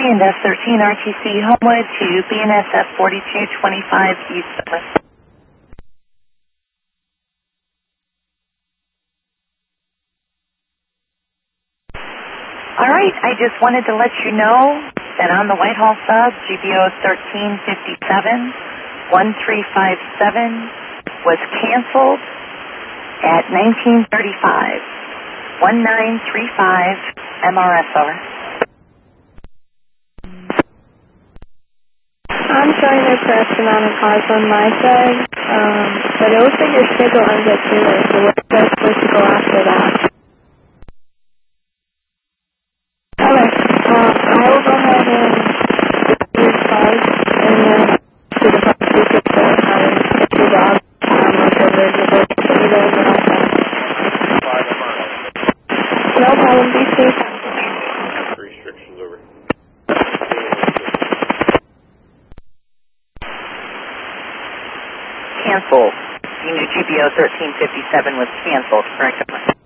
BNS 13 RTC Homewood to BNSF 4225 East Summer. All right, I just wanted to let you know that on the Whitehall sub, GBO 1357, 1357 was canceled at 1935, 1935 MRSR. I'm showing the correct amount of cars on my side, but it looks like your schedule ends at 0, so we're just supposed to go after that. Okay, I will go ahead and use cars and then to the front speaker to get your job whatever you're going to do there in the outside. No problem, be safe. Restrictions over. Canceled. You knew GBO 1357 was canceled, correct?